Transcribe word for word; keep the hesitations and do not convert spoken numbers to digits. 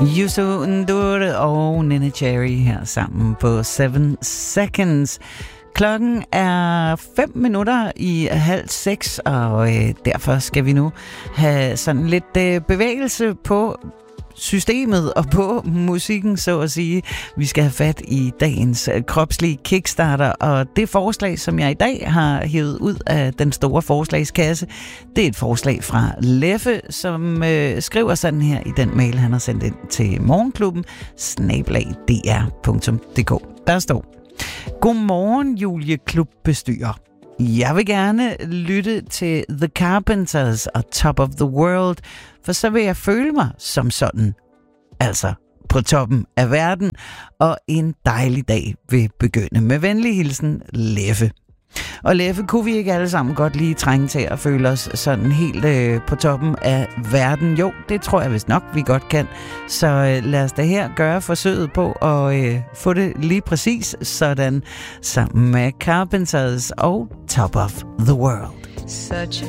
Yusu Ndure og Nene Cherry her sammen på Seven Seconds. Klokken er fem minutter i halv seks, og øh, derfor skal vi nu have sådan lidt øh, bevægelse på systemet og på musikken, så at sige. Vi skal have fat i dagens øh, kropslige kickstarter, og det forslag, som jeg i dag har hævet ud af den store forslagskasse, det er et forslag fra Leffe, som øh, skriver sådan her i den mail, han har sendt ind til Morgenklubben, snabel-a d r punktum d k. Der står: Godmorgen, Julie Klubbestyrer. Jeg vil gerne lytte til The Carpenters og Top of the World, for så vil jeg føle mig som sådan. Altså på toppen af verden, og en dejlig dag vil begynde. Med venlig hilsen, Leffe. Og Leffe, kunne vi ikke alle sammen godt lige trænge til at føle os sådan helt øh, på toppen af verden? Jo, det tror jeg vist nok, vi godt kan. Så øh, lad os da her gøre forsøget på at øh, få det lige præcis sådan, sammen med Carpenters og Top of the World. Such a